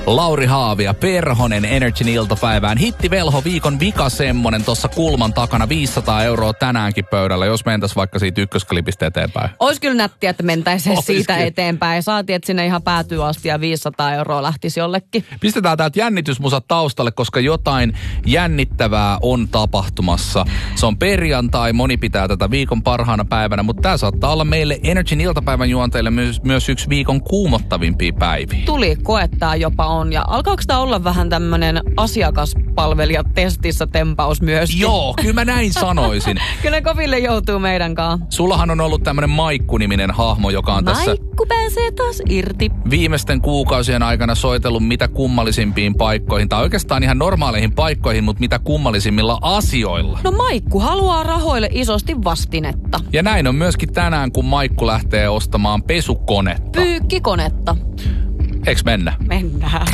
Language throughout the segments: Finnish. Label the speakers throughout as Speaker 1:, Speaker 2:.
Speaker 1: Lauri Haavi ja Perhonen Energyn iltapäivään. Hittivelho viikon vika semmonen tossa kulman takana, 500 € tänäänkin pöydällä, jos mentäis vaikka siitä ykkösklipistä eteenpäin.
Speaker 2: Ois kyllä nättiä, että mentäisiin siitä eteenpäin. Saatiin, että sinne ihan päätyy asti ja 500 € lähtisi jollekin.
Speaker 1: Pistetään täältä jännitysmusat taustalle, koska jotain jännittävää on tapahtumassa. Se on perjantai, moni pitää tätä viikon parhaana päivänä, mutta tää saattaa olla meille Energyn iltapäivän juonteille myös yksi viikon kuumottavimpia päiviä.
Speaker 2: Tuli koettaa jopa on. Ja alkaako tämä olla vähän tämmönen asiakaspalvelijatestissä tempaus myöskin?
Speaker 1: Joo, kyllä mä näin sanoisin.
Speaker 2: Kyllä koville joutuu meidän kanssa.
Speaker 1: Sullahan on ollut tämmönen Maikku-niminen hahmo, joka on tässä...
Speaker 2: Maikku pääsee taas irti.
Speaker 1: Viimeisten kuukausien aikana soitellut mitä kummallisimpiin paikkoihin, tai oikeastaan ihan normaaleihin paikkoihin, mutta mitä kummallisimmilla asioilla.
Speaker 2: No Maikku haluaa rahoille isosti vastinetta.
Speaker 1: Ja näin on myöskin tänään, kun Maikku lähtee ostamaan pesukonetta.
Speaker 2: Pyykkikonetta.
Speaker 1: Eiks mennä?
Speaker 2: Mennään.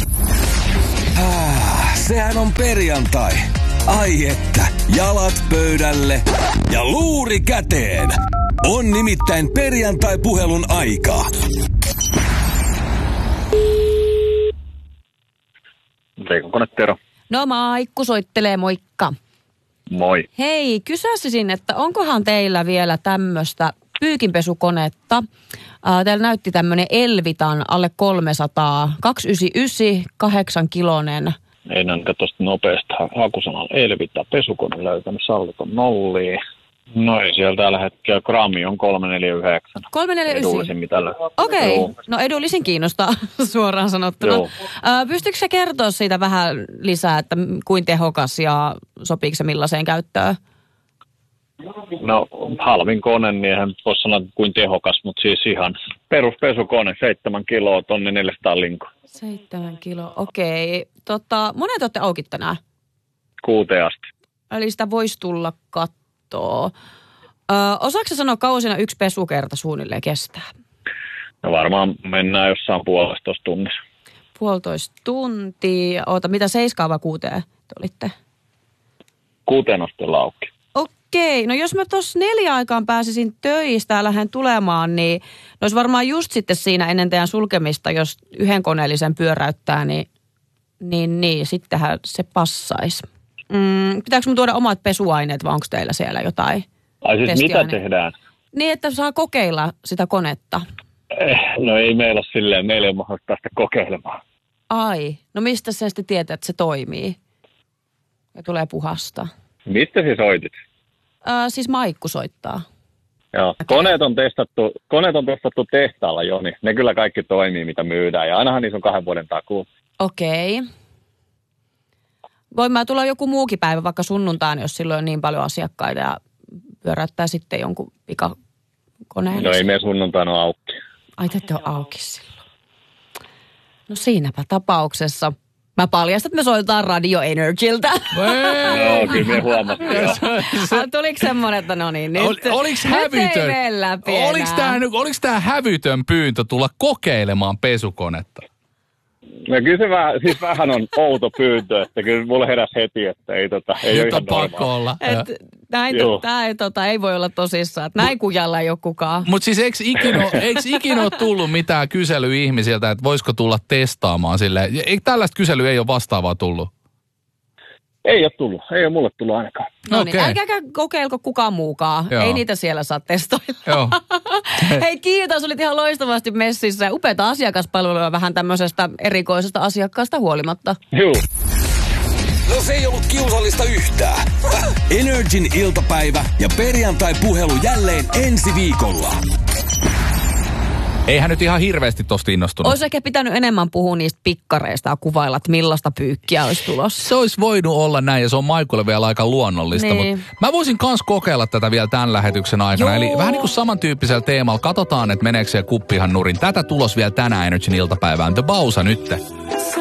Speaker 3: Sehän on perjantai. Ai että, jalat pöydälle ja luuri käteen. On nimittäin perjantai-puhelun aika.
Speaker 4: Veikokone Tero.
Speaker 2: No Maikku soittelee, moikka.
Speaker 4: Moi.
Speaker 2: Hei, kysäsisin, että onkohan teillä vielä tämmöistä pyykinpesukonetta? Teillä näytti tämmöinen Elvitan alle 300, 299, 8-kilonen.
Speaker 4: Ei näin tuosta nopeasta hakusanalla Elvita. Pesukone löytänyt sallikon nolliin. No ei siellä tällä hetkellä grammi on 349.
Speaker 2: 349?
Speaker 4: Edullisin mitä löytyy.
Speaker 2: Okei. No edullisin kiinnostaa suoraan sanottuna.
Speaker 4: Joo.
Speaker 2: Pystyykö se kertoa siitä vähän lisää, että kuin tehokas ja sopiiko se millaiseen käyttöön?
Speaker 4: No halvin kone, niin eihän voi sanoa kuin tehokas, mutta siis ihan peruspesukone, 7 kiloa, 1400 linko.
Speaker 2: 7 kiloa, okei. Monet olette auki tänään?
Speaker 4: 6 asti.
Speaker 2: Eli sitä voisi tulla kattoo. Osaatko sä sanoa kausina yksi pesukerta suunnilleen kestää?
Speaker 4: No varmaan mennään jossain 1,5 tunnissa.
Speaker 2: 1,5 tuntia. Oota, mitä 7 vai 6 te olitte?
Speaker 4: 6 asti laukki.
Speaker 2: Okei, no jos mä tuossa 4 aikaan pääsisin töistä ja lähden tulemaan, niin olisi varmaan just sitten siinä ennen teidän sulkemista, jos yhden koneellisen pyöräyttää, niin sittenhän se passaisi. Pitääkö mun tuoda omat pesuaineet vai onko teillä siellä jotain?
Speaker 4: Ai siis mitä tehdään?
Speaker 2: Niin, että saa kokeilla sitä konetta.
Speaker 4: No ei meillä ole silleen, meillä ei ole mahdollista päästä kokeilemaan.
Speaker 2: Ai, no mistä sä sitten tietää, että se toimii? Ja tulee puhasta.
Speaker 4: Mistä siis soitit?
Speaker 2: Siis Maikku soittaa.
Speaker 4: Joo, okay. Koneet on testattu tehtaalla jo, niin ne kyllä kaikki toimii, mitä myydään. Ja ainahan niissä on 2 vuoden takuu.
Speaker 2: Okei. Voin mä tulla joku muukin päivä, vaikka sunnuntaina, jos silloin on niin paljon asiakkaita ja pyöräyttää sitten jonkun pikakoneen.
Speaker 4: No ei me sunnuntaina ole auki.
Speaker 2: Ai te ette ole auki silloin. No siinäpä tapauksessa. Mä paljastan, että me soitetaan Radio Energyltä.
Speaker 4: No, kyllä me huomasin.
Speaker 2: Tuliko semmoinen, että no niin, nyt
Speaker 1: hävytön?
Speaker 2: ei mene läpi enää.
Speaker 1: Oliko tää hävytön pyyntö tulla kokeilemaan pesukonetta?
Speaker 4: No kyllä se vähän on outo pyyntö, että kyllä mulle heräsi heti, että ei ole ihan
Speaker 1: pakko olla.
Speaker 2: Tämä ei voi olla tosissaan, että näin kujalla ei ole kukaan.
Speaker 1: Mutta siis eikö ikinä ole tullut mitään kyselyä ihmisiltä, että voisiko tulla testaamaan silleen? Eikö tällaista kyselyä ei ole vastaavaa tullut?
Speaker 4: Ei ole tullut. Ei ole mulle tullut ainakaan.
Speaker 2: No niin, älkääkä kokeilko kukaan muukaan. Joo. Ei niitä siellä saa testoilla.
Speaker 1: Joo.
Speaker 2: Hei, kiitos. Olit ihan loistavasti messissä. Upeata asiakaspalvelua vähän tämmöisestä erikoisesta asiakkaasta huolimatta.
Speaker 4: Joo.
Speaker 3: No se ei ollut kiusallista yhtään. Energyn iltapäivä ja perjantai-puhelu jälleen ensi viikolla.
Speaker 1: Eihän nyt ihan hirveästi tosta innostunut.
Speaker 2: Olisi ehkä pitänyt enemmän puhua niistä pikkareista ja kuvailla, että millaista pyykkiä olisi tulossa.
Speaker 1: Se olisi voinut olla näin ja se on Maikulle vielä aika luonnollista.
Speaker 2: Niin.
Speaker 1: Mutta mä voisin kans kokeilla tätä vielä tämän lähetyksen aikana.
Speaker 2: Joo.
Speaker 1: Eli vähän niin kuin samantyyppisellä teemalla. Katsotaan, että meneekö se kuppi ihan nurin. Tätä tulos vielä tänään Energyn iltapäivään. The Bausa nytte.